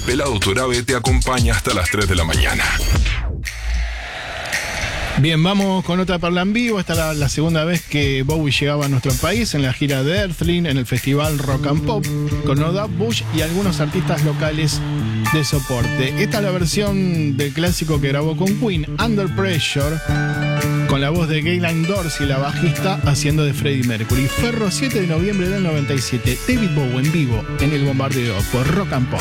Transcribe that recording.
Pelado Torabe te acompaña hasta las 3 de la mañana. Bien, vamos con otra perla en vivo. Esta era la segunda vez que Bowie llegaba a nuestro país en la gira de Earthling, en el festival Rock and Pop, con No Doubt Bush y algunos artistas locales de soporte. Esta es la versión del clásico que grabó con Queen, Under Pressure, con la voz de Gaylan Dorsey, la bajista, haciendo de Freddie Mercury. Ferro, 7 de noviembre del 97. David Bowie en vivo en el Bombardeo por Rock and Pop.